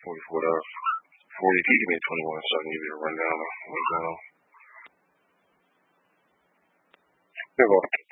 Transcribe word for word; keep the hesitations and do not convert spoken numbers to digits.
forty-four dollars. forty, if you give me twenty-one so I can give you a rundown of what's going on. Here, go.